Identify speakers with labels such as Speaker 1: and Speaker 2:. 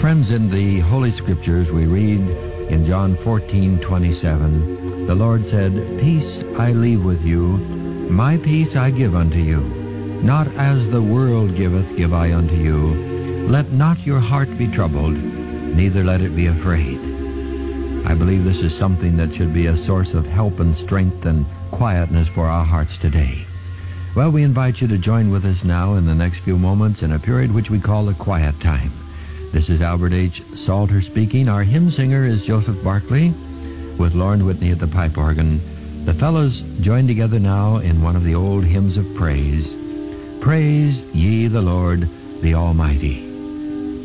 Speaker 1: Friends, in the Holy Scriptures we read in John 14:27, the Lord said, "Peace I leave with you, my peace I give unto you. Not as the world giveth, give I unto you. Let not your heart be troubled, neither let it be afraid." I believe this is something that should be a source of help and strength and quietness for our hearts today. Well, we invite you to join with us now in the next few moments in a period which we call the quiet time. This is Albert H. Salter speaking. Our hymn singer is Joseph Barkley with Lauren Whitney at the pipe organ. The fellows join together now in one of the old hymns of praise. Praise ye the Lord, the Almighty.